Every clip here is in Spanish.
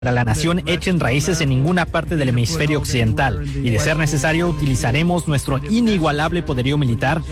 la nación echen raíces en ninguna parte del hemisferio occidental y, de ser necesario, utilizaremos nuestro inigualable poderío militar.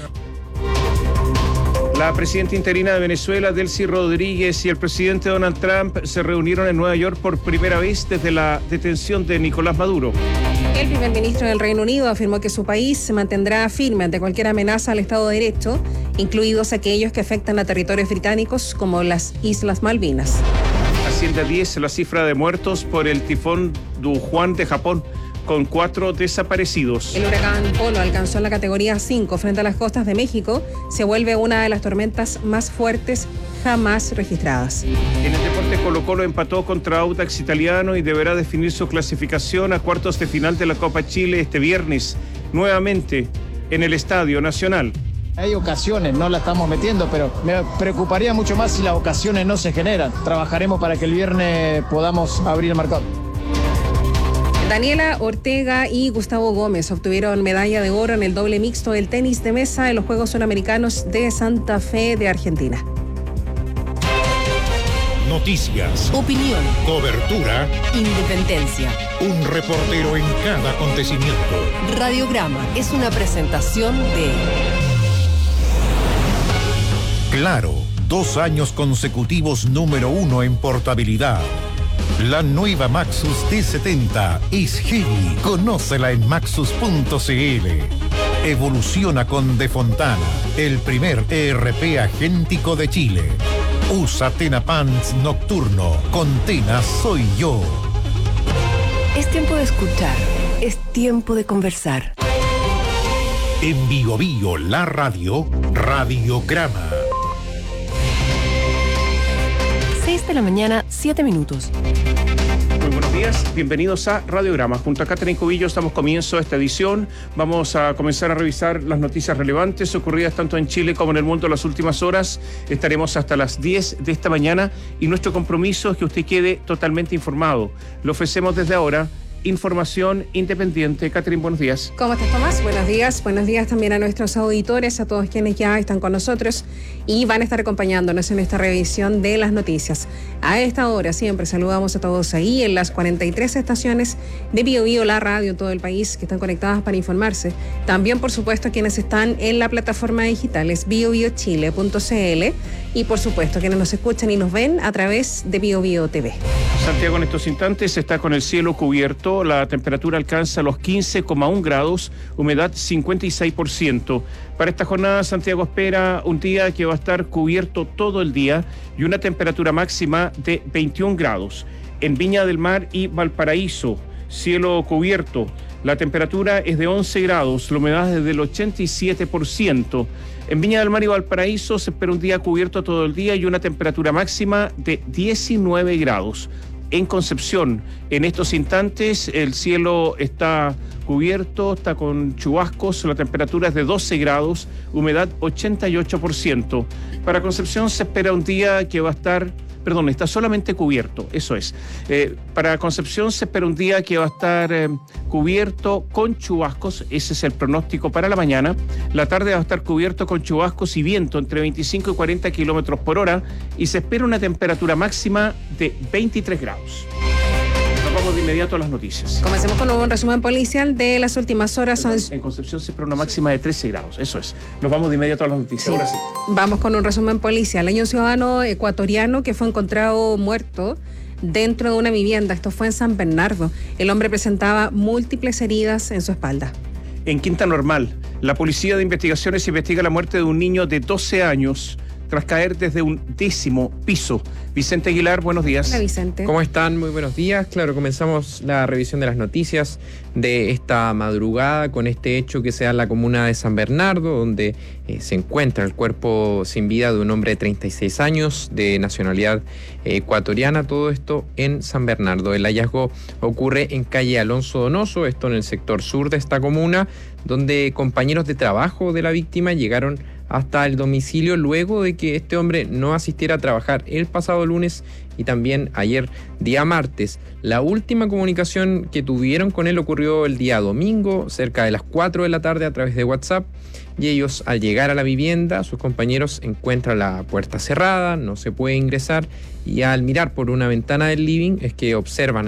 La presidenta interina de Venezuela, Delcy Rodríguez, y el presidente Donald Trump se reunieron en Nueva York por primera vez desde la detención de Nicolás Maduro. El primer ministro del Reino Unido afirmó que su país se mantendrá firme ante cualquier amenaza al Estado de Derecho, incluidos aquellos que afectan a territorios británicos como las Islas Malvinas. Asciende a 10 la cifra de muertos por el tifón Dujuan de Japón, con 4 desaparecidos. El huracán Polo alcanzó la categoría 5 frente a las costas de México. Se vuelve una de las tormentas más fuertes jamás registradas. En el deporte, Colo-Colo empató contra Audax Italiano y deberá definir su clasificación a cuartos de final de la Copa Chile este viernes, nuevamente en el Estadio Nacional. Hay ocasiones, no la estamos metiendo, pero me preocuparía mucho más si las ocasiones no se generan. Trabajaremos para que el viernes podamos abrir el marcador. Daniela Ortega y Gustavo Gómez obtuvieron medalla de oro en el doble mixto del tenis de mesa en los Juegos Suramericanos de Santa Fe de Argentina. Noticias, opinión, cobertura, independencia. Un reportero en cada acontecimiento. Radiograma es una presentación de Claro, 2 años consecutivos número 1 en portabilidad. La nueva Maxus D70 es heavy. Conócela en maxus.cl. Evoluciona con De Fontana, el primer ERP agéntico de Chile. Usa Tena Pants Nocturno. Con Tena soy yo. Es tiempo de escuchar. Es tiempo de conversar. En Bio Bio, la radio, Radiograma. 6 de la mañana, 7 minutos. Muy buenos días, bienvenidos a Radiograma. Junto a Catherine Cubillo damos comienzo a esta edición. Vamos a comenzar a revisar las noticias relevantes ocurridas tanto en Chile como en el mundo en las últimas horas. Estaremos hasta las 10 de esta mañana y nuestro compromiso es que usted quede totalmente informado. Le ofrecemos desde ahora información independiente. Catherine, buenos días. ¿Cómo estás, Tomás? Buenos días también a nuestros auditores, a todos quienes ya están con nosotros y van a estar acompañándonos en esta revisión de las noticias. A esta hora siempre saludamos a todos ahí en las 43 estaciones de Bio Bio, la radio en todo el país, que están conectadas para informarse. También, por supuesto, quienes están en la plataforma digital es biobiochile.cl y, por supuesto, quienes nos escuchan y nos ven a través de Bio Bio TV. Santiago en estos instantes está con el cielo cubierto. La temperatura alcanza los 15,1 grados, humedad 56%. Para esta jornada, Santiago espera un día que va a estar cubierto todo el día y una temperatura máxima de 21 grados. En Viña del Mar y Valparaíso, cielo cubierto. La temperatura es de 11 grados, la humedad es del 87%. En Viña del Mar y Valparaíso se espera un día cubierto todo el día y una temperatura máxima de 19 grados. En Concepción, en estos instantes, el cielo está cubierto, está con chubascos, la temperatura es de 12 grados, humedad 88%. Para Concepción se espera un día que va a estar, está solamente cubierto, eso es. Para Concepción se espera un día que va a estar cubierto con chubascos, ese es el pronóstico para la mañana. La tarde va a estar cubierto con chubascos y viento entre 25 y 40 kilómetros por hora y se espera una temperatura máxima de 23 grados. Nos vamos de inmediato a las noticias. Comencemos con un resumen policial de las últimas horas. En Concepción se espera una máxima de 13 grados, eso es. Nos vamos de inmediato a las noticias. Sí. Ahora sí. Vamos con un resumen policial. Hay un ciudadano ecuatoriano que fue encontrado muerto dentro de una vivienda. Esto fue en San Bernardo. El hombre presentaba múltiples heridas en su espalda. En Quinta Normal, la Policía de Investigaciones investiga la muerte de un niño de 12 años tras caer desde un 10º piso. Vicente Aguilar, buenos días. Hola, Vicente. ¿Cómo están? Muy buenos días. Claro, comenzamos la revisión de las noticias de esta madrugada con este hecho que se da en la comuna de San Bernardo, donde se encuentra el cuerpo sin vida de un hombre de 36 años, de nacionalidad ecuatoriana, todo esto en San Bernardo. El hallazgo ocurre en calle Alonso Donoso, esto en el sector sur de esta comuna, donde compañeros de trabajo de la víctima llegaron hasta el domicilio luego de que este hombre no asistiera a trabajar el pasado lunes y también ayer, día martes. La última comunicación que tuvieron con él ocurrió el día domingo, cerca de las 4 de la tarde a través de WhatsApp, y ellos, al llegar a la vivienda, sus compañeros encuentran la puerta cerrada, no se puede ingresar, y al mirar por una ventana del living es que observan